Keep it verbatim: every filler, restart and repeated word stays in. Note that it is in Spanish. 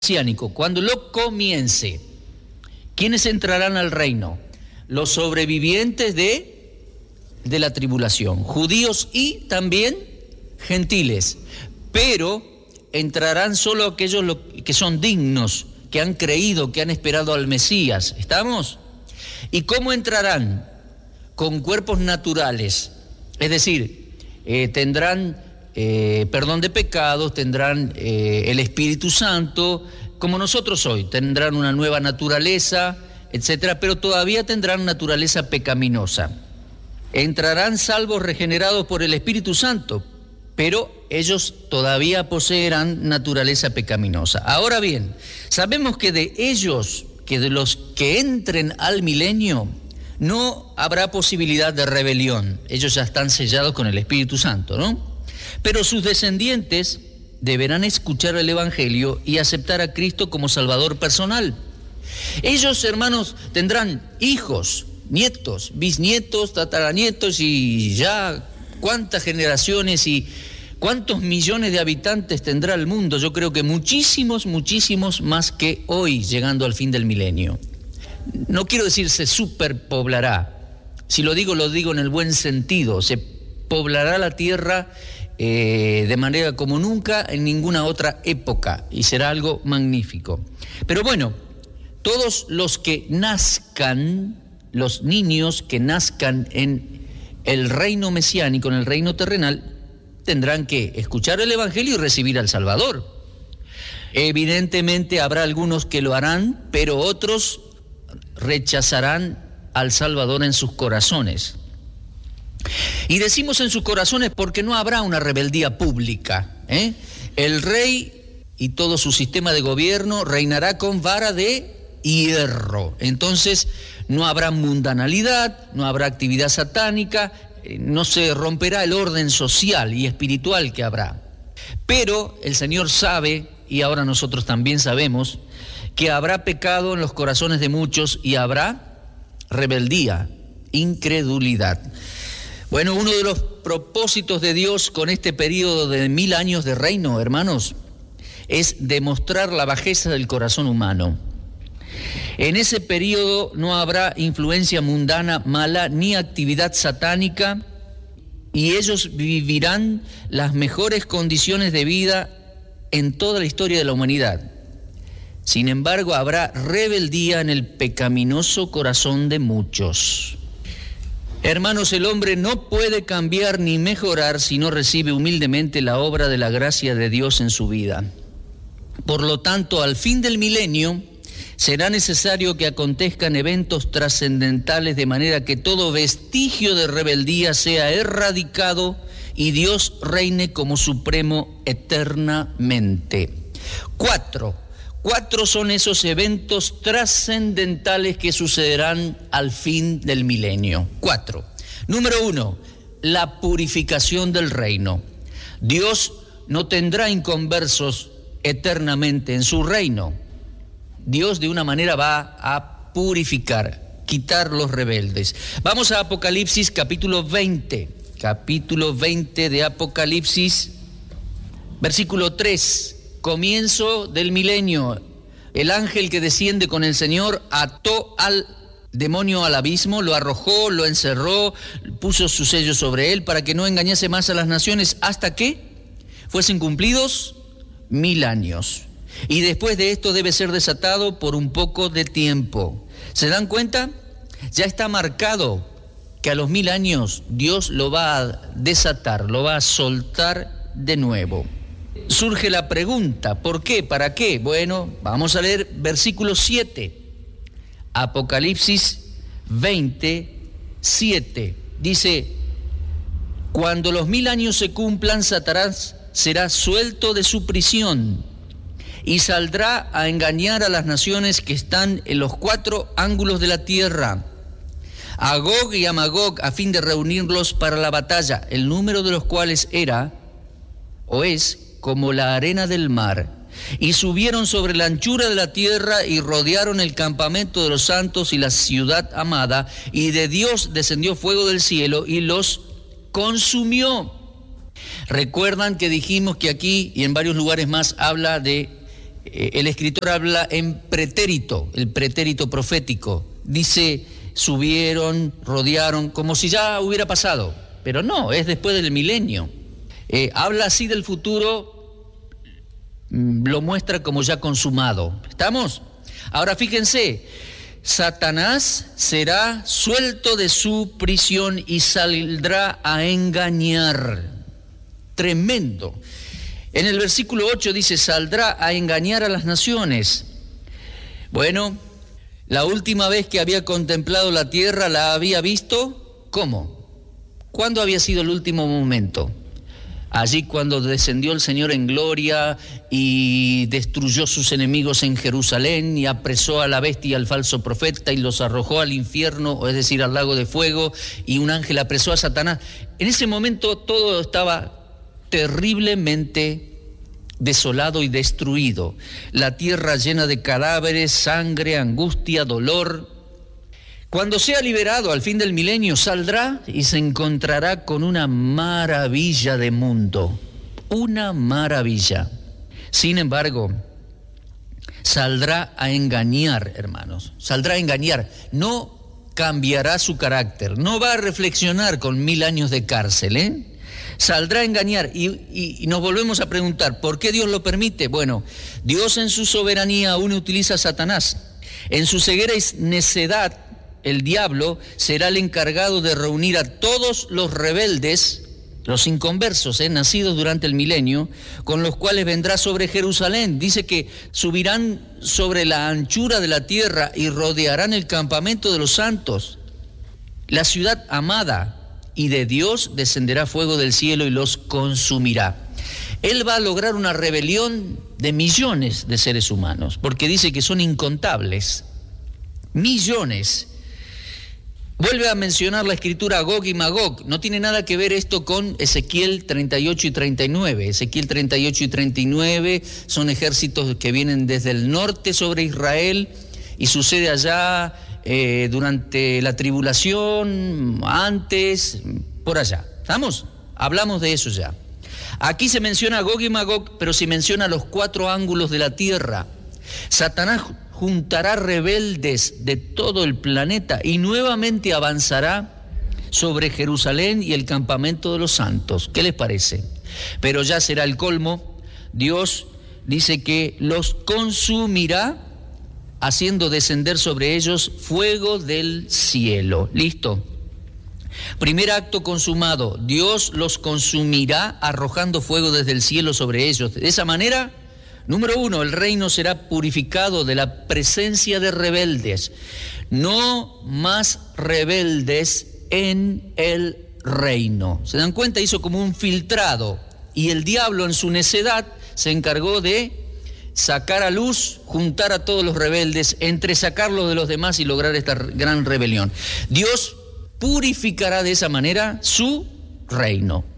mesiánico, cuando lo comience, ¿quiénes entrarán al reino? Los sobrevivientes de, de la tribulación, judíos y también gentiles, pero entrarán solo aquellos que son dignos, que han creído, que han esperado al Mesías. ¿Estamos? ¿Y cómo entrarán? Con cuerpos naturales, es decir, eh, tendrán eh, perdón de pecados, tendrán eh, el Espíritu Santo, como nosotros hoy, tendrán una nueva naturaleza, etcétera, pero todavía tendrán naturaleza pecaminosa. Entrarán salvos regenerados por el Espíritu Santo, pero ellos todavía poseerán naturaleza pecaminosa. Ahora bien, sabemos que de ellos, que de los que entren al milenio, no habrá posibilidad de rebelión. Ellos ya están sellados con el Espíritu Santo, ¿no? Pero sus descendientes deberán escuchar el Evangelio y aceptar a Cristo como Salvador personal. Ellos, hermanos, tendrán hijos, nietos, bisnietos, tataranietos y ya cuántas generaciones y cuántos millones de habitantes tendrá el mundo. Yo creo que muchísimos, muchísimos más que hoy, llegando al fin del milenio. No quiero decir se superpoblará. Si lo digo, lo digo en el buen sentido. Se poblará la tierra eh, de manera como nunca en ninguna otra época y será algo magnífico. Pero bueno, todos los que nazcan, los niños que nazcan en el reino mesiánico, en el reino terrenal, tendrán que escuchar el Evangelio y recibir al Salvador. Evidentemente habrá algunos que lo harán, pero otros rechazarán al Salvador en sus corazones. Y decimos en sus corazones porque no habrá una rebeldía pública, ¿eh? El rey y todo su sistema de gobierno reinará con vara de hierro. Entonces no habrá mundanalidad, no habrá actividad satánica, no se romperá el orden social y espiritual que habrá. Pero el Señor sabe, y ahora nosotros también sabemos, que habrá pecado en los corazones de muchos y habrá rebeldía, incredulidad. Bueno, uno de los propósitos de Dios con este periodo de mil años de reino, hermanos, es demostrar la bajeza del corazón humano. En ese periodo no habrá influencia mundana mala ni actividad satánica y ellos vivirán las mejores condiciones de vida en toda la historia de la humanidad. Sin embargo, habrá rebeldía en el pecaminoso corazón de muchos. Hermanos, el hombre no puede cambiar ni mejorar si no recibe humildemente la obra de la gracia de Dios en su vida. Por lo tanto, al fin del milenio, será necesario que acontezcan eventos trascendentales de manera que todo vestigio de rebeldía sea erradicado y Dios reine como supremo eternamente. Cuatro. Cuatro son esos eventos trascendentales que sucederán al fin del milenio. Cuatro. Número uno, la purificación del reino. Dios no tendrá inconversos eternamente en su reino. Dios de una manera va a purificar, quitar los rebeldes. Vamos a Apocalipsis capítulo veinte, capítulo veinte de Apocalipsis, versículo tres, comienzo del milenio. El ángel que desciende con el Señor ató al demonio al abismo, lo arrojó, lo encerró, puso su sello sobre él para que no engañase más a las naciones hasta que fuesen cumplidos mil años. Y después de esto debe ser desatado por un poco de tiempo. ¿Se dan cuenta? Ya está marcado que a los mil años Dios lo va a desatar, lo va a soltar de nuevo. Surge la pregunta, ¿por qué? ¿Para qué? Bueno, vamos a leer versículo siete. Apocalipsis veinte, siete. Dice, cuando los mil años se cumplan, Satanás será suelto de su prisión y saldrá a engañar a las naciones que están en los cuatro ángulos de la tierra, a Gog y a Magog, a fin de reunirlos para la batalla, el número de los cuales era o es como la arena del mar. Y subieron sobre la anchura de la tierra y rodearon el campamento de los santos y la ciudad amada, y de Dios descendió fuego del cielo y los consumió. Recuerdan que dijimos que aquí y en varios lugares más habla de El escritor habla en pretérito, el pretérito profético. Dice, subieron, rodearon, como si ya hubiera pasado. Pero no, es después del milenio. Eh, habla así del futuro, lo muestra como ya consumado. ¿Estamos? Ahora fíjense, Satanás será suelto de su prisión y saldrá a engañar. Tremendo. En el versículo ocho dice, saldrá a engañar a las naciones. Bueno, la última vez que había contemplado la tierra, ¿la había visto? ¿Cómo? ¿Cuándo había sido el último momento? Allí cuando descendió el Señor en gloria y destruyó sus enemigos en Jerusalén y apresó a la bestia y al falso profeta y los arrojó al infierno, es decir, al lago de fuego, y un ángel apresó a Satanás. En ese momento todo estaba terriblemente desolado y destruido. La tierra llena de cadáveres, sangre, angustia, dolor. Cuando sea liberado al fin del milenio, saldrá y se encontrará con una maravilla de mundo. Una maravilla. Sin embargo, saldrá a engañar, hermanos. Saldrá a engañar. No cambiará su carácter. No va a reflexionar con mil años de cárcel, ¿eh? Saldrá a engañar y, y, y nos volvemos a preguntar, ¿por qué Dios lo permite? Bueno, Dios en su soberanía aún utiliza a Satanás. En su ceguera y necedad, el diablo será el encargado de reunir a todos los rebeldes, los inconversos, eh, nacidos durante el milenio, con los cuales vendrá sobre Jerusalén. Dice que subirán sobre la anchura de la tierra y rodearán el campamento de los santos, la ciudad amada. Y de Dios descenderá fuego del cielo y los consumirá. Él va a lograr una rebelión de millones de seres humanos, porque dice que son incontables. Millones. Vuelve a mencionar la escritura Gog y Magog. No tiene nada que ver esto con Ezequiel treinta y ocho y treinta y nueve. Ezequiel treinta y ocho y treinta y nueve son ejércitos que vienen desde el norte sobre Israel y sucede allá Eh, durante la tribulación, antes, por allá. ¿Estamos? Hablamos de eso ya. Aquí se menciona Gog y Magog, pero se menciona los cuatro ángulos de la tierra. Satanás juntará rebeldes de todo el planeta y nuevamente avanzará sobre Jerusalén y el campamento de los santos. ¿Qué les parece? Pero ya será el colmo. Dios dice que los consumirá, haciendo descender sobre ellos fuego del cielo. ¿Listo? Primer acto consumado. Dios los consumirá arrojando fuego desde el cielo sobre ellos. De esa manera, número uno, el reino será purificado de la presencia de rebeldes. No más rebeldes en el reino. ¿Se dan cuenta? Hizo como un filtrado. Y el diablo en su necedad se encargó de sacar a luz, juntar a todos los rebeldes, entresacarlos de los demás y lograr esta gran rebelión. Dios purificará de esa manera su reino.